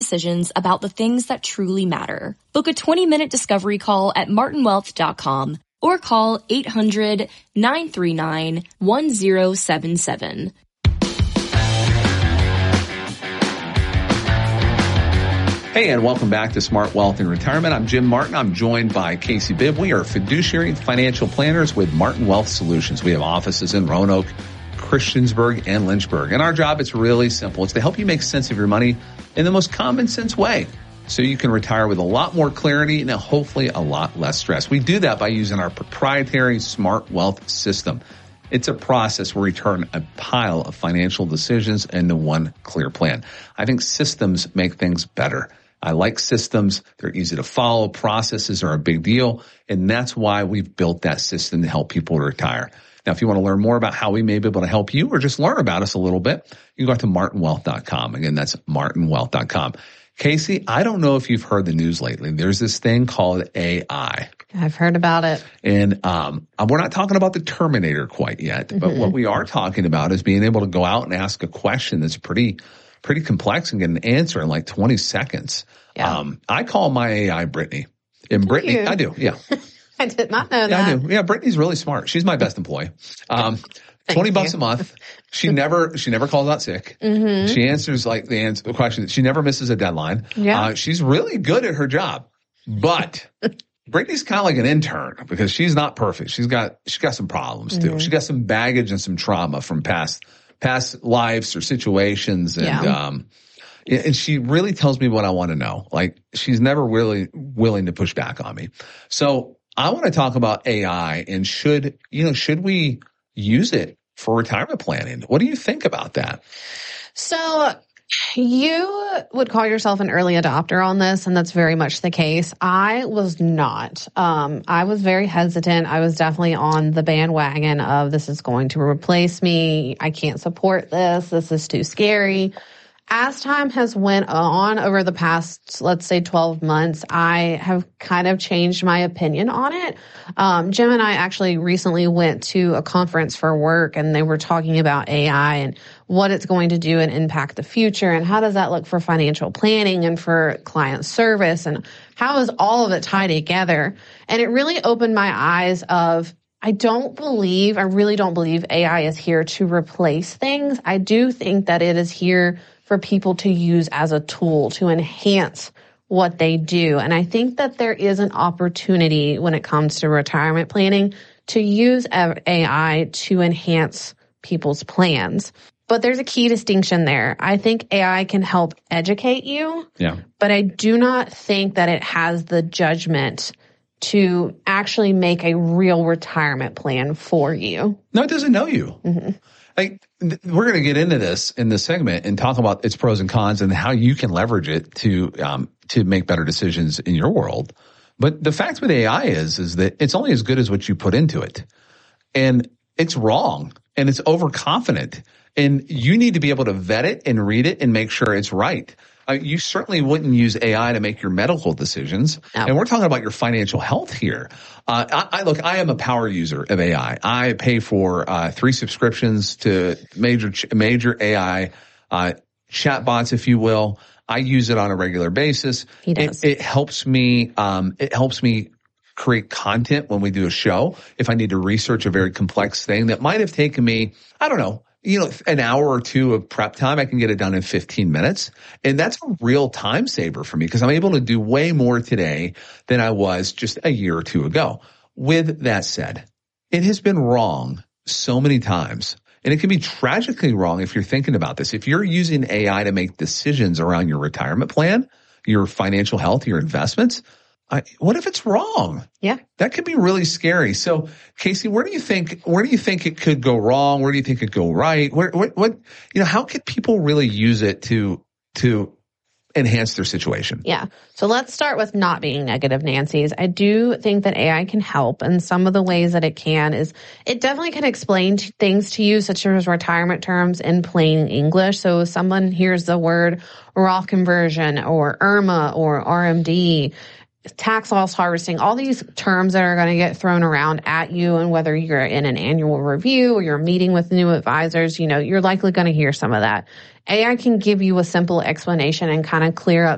decisions about the things that truly matter. Book a 20-minute discovery call at martinwealth.com or call 800-939-1077. Hey, and welcome back to Smart Wealth and Retirement. I'm Jim Martin. I'm joined by Casey Bibb. We are fiduciary financial planners with Martin Wealth Solutions. We have offices in Roanoke, Christiansburg, and Lynchburg. And our job, it's really simple. It's to help you make sense of your money in the most common sense way so you can retire with a lot more clarity and hopefully a lot less stress. We do that by using our proprietary Smart Wealth system. It's a process where we turn a pile of financial decisions into one clear plan. I think systems make things better. I like systems. They're easy to follow. Processes are a big deal. And that's why we've built that system to help people retire. Now, if you want to learn more about how we may be able to help you or just learn about us a little bit, you can go to martinwealth.com. Again, that's martinwealth.com. Casey, I don't know if you've heard the news lately. There's this thing called AI. I've heard about it. And we're not talking about the Terminator quite yet, but what we are talking about is being able to go out and ask a question that's pretty complex and get an answer in like 20 seconds. Yeah. I call my AI Brittany. And Brittany, I do, yeah. I did not know that. Yeah, I do. Yeah, Brittany's really smart. She's my best employee. $20 a month. She never calls out sick. She answers the question. She never misses a deadline. Yeah. She's really good at her job, but Brittany's kind of like an intern because she's not perfect. She's got some problems too. She got some baggage and some trauma from past lives or situations. And, and she really tells me what I want to know. Like she's never really willing to push back on me. So I want to talk about AI and should we use it for retirement planning? What do you think about that? So you would call yourself an early adopter on this, and that's very much the case. I was not. I was very hesitant. I was definitely on the bandwagon of this is going to replace me. I can't support this. This is too scary. As time has went on over the past, let's say 12 months, I have kind of changed my opinion on it. Jim and I actually recently went to a conference for work, and they were talking about AI and what it's going to do and impact the future, and how does that look for financial planning and for client service, and how is all of it tied together? And it really opened my eyes of I really don't believe AI is here to replace things. I do think that it is here for people to use as a tool to enhance what they do. And I think that there is an opportunity when it comes to retirement planning to use AI to enhance people's plans. But there's a key distinction there. I think AI can help educate you, but I do not think that it has the judgment to actually make a real retirement plan for you. No, it doesn't know you. We're going to get into this in this segment and talk about its pros and cons and how you can leverage it to make better decisions in your world. But the fact with AI is that it's only as good as what you put into it. And it's wrong and it's overconfident. And you need to be able to vet it and read it and make sure it's right. You certainly wouldn't use AI to make your medical decisions. No. And we're talking about your financial health here. I am a power user of AI. I pay for 3 subscriptions to major AI chatbots, if you will. I use it on a regular basis. He does. It helps me. It helps me create content when we do a show. If I need to research a very complex thing that might have taken me, I don't know, an hour or two of prep time, I can get it done in 15 minutes. And that's a real time saver for me because I'm able to do way more today than I was just a year or two ago. With that said, it has been wrong so many times. And it can be tragically wrong if you're thinking about this. If you're using AI to make decisions around your retirement plan, your financial health, your investments, what if it's wrong? Yeah. That could be really scary. So, Casey, where do you think it could go wrong? Where do you think it could go right? How could people really use it to enhance their situation? Yeah. So let's start with not being negative Nancy's. I do think that AI can help, and some of the ways that it can is it definitely can explain things to you, such as retirement terms in plain English. So if someone hears the word Roth conversion or IRMA or RMD, tax loss harvesting, all these terms that are going to get thrown around at you, and whether you're in an annual review or you're meeting with new advisors, you're likely going to hear some of that. AI can give you a simple explanation and kind of clear up